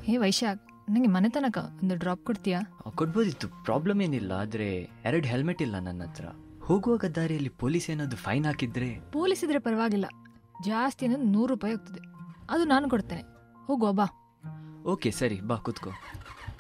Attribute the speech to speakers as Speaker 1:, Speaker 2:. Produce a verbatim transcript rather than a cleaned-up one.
Speaker 1: ಹೇ ವೈಶಾಖ್, ನನಗೆ ಮನೆ ತನಕ ಒಂದು ಡ್ರಾಪ್ ಕೊಡ್ತೀಯಾ?
Speaker 2: ಕೊಡ್ಬೋದಿತ್ತು, ಪ್ರಾಬ್ಲಮ್ ಏನಿಲ್ಲ. ಆದ್ರೆ ಎರಡು ಹೆಲ್ಮೆಟ್ ಇಲ್ಲ ನನ್ನ ಹತ್ರ. ಹೋಗುವಾಗ ದಾರಿಯಲ್ಲಿ ಪೊಲೀಸ್ ಏನಾದ್ರು ಫೈನ್ ಹಾಕಿದ್ರೆ?
Speaker 1: ಪೊಲೀಸ್ ಇದ್ರೆ ಪರವಾಗಿಲ್ಲ, ಜಾಸ್ತಿ ಅಂದ್ರೆ ನೂರು ರೂಪಾಯಿ ಹೋಗ್ತದೆ. ಅದು ನಾನು ಕೊಡ್ತೇನೆ. ಹೋಗುವ ಬಾ.
Speaker 2: ಓಕೆ ಸರಿ, ಬಾ ಕೂತ್ಕೋ.